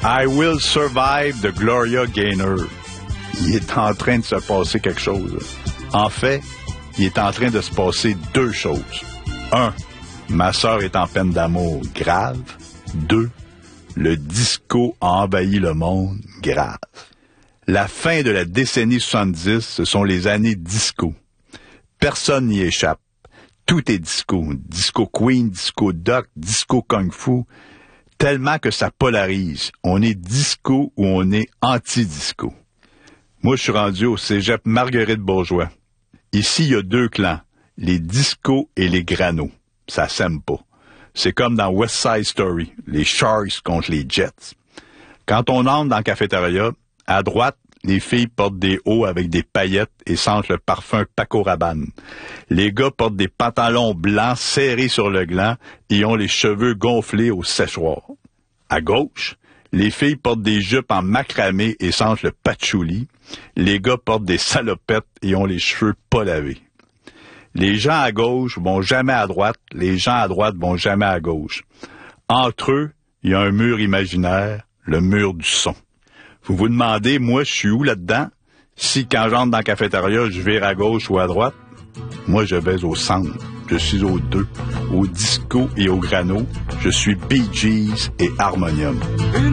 I Will Survive de Gloria Gaynor. Il est en train de se passer quelque chose. En fait, il est en train de se passer deux choses. 1. Ma sœur est en peine d'amour grave. 2. Le disco a envahi le monde grave. La fin de la décennie 70, ce sont les années disco. Personne n'y échappe. Tout est disco. Disco Queen, disco Duck, disco Kung Fu. Tellement que ça polarise. On est disco ou on est anti-disco. Moi, je suis rendu au cégep Marguerite-Bourgeois. Ici, il y a deux clans. Les discos et les granos. Ça s'aime pas. C'est comme dans West Side Story. Les Sharks contre les Jets. Quand on entre dans la cafétéria, à droite, les filles portent des hauts avec des paillettes et sentent le parfum Paco Rabanne. Les gars portent des pantalons blancs serrés sur le gland et ont les cheveux gonflés au séchoir. À gauche, les filles portent des jupes en macramé et sentent le patchouli. Les gars portent des salopettes et ont les cheveux pas lavés. Les gens à gauche vont jamais à droite, les gens à droite vont jamais à gauche. Entre eux, il y a un mur imaginaire, le mur du son. Vous vous demandez, moi, je suis où là-dedans? Si, quand j'entre dans la cafétéria, je vire à gauche ou à droite? Moi, je vais au centre. Je suis aux deux. Au disco et au grano. Je suis Bee Gees et Harmonium.